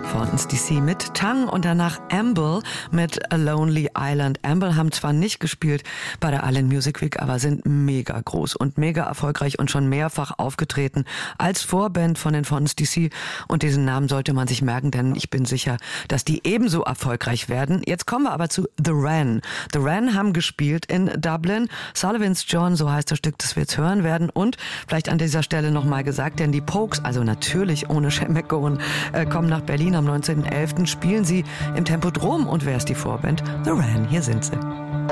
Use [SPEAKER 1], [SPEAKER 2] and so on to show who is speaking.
[SPEAKER 1] Fontaine's DC mit Tang und danach Amble mit A Lonely Island. Amble haben zwar nicht gespielt bei der Island Music Week, aber sind mega groß und mega erfolgreich und schon mehrfach aufgetreten als Vorband von den Fontaine's DC. Und diesen Namen sollte man sich merken, denn ich bin sicher, dass die ebenso erfolgreich werden. Jetzt kommen wir aber zu The Wren. The Wren haben gespielt in Dublin. Sullivan's John, so heißt das Stück, das wir jetzt hören werden. Und vielleicht an dieser Stelle nochmal gesagt, denn die Pogues, also natürlich ohne Shane MacGowan, kommen nach Berlin am 19.11. Spielen sie im Tempodrom. Und wer ist die Vorband? The Wren, hier sind sie.